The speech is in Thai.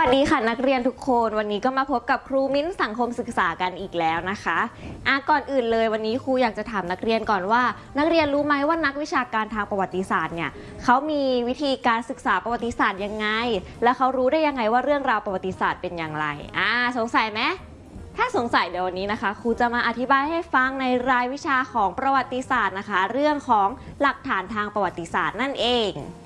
วัสดีค่ะนักเรียนทุกคนวันนี้ก็มาพบกับครูมิ้นสังคมศึกษากันอีกแล้วนะคะก่อนอื่นเลยวันนี้ครูอยากจะถามนักเรียนก่อนว่านักเรียนรู้ไหมว่านักวิชาการทางประวัติศาสตร์เนี่ยเขามีวิธีการศึกษาประวัติศาสตร์ยังไงและเขารู้ได้ยังไงว่าเรื่องราวประวัติศาสตร์เป็นอย่างไรสงสัยไหมถ้าสงสัยเดี๋ยววันนี้นะคะครูจะมาอธิบายให้ฟังในรายวิชาของประวัติศาสตร์นะคะเรื่องของหลักฐานทางประวัติศาสตร์นั่นเอง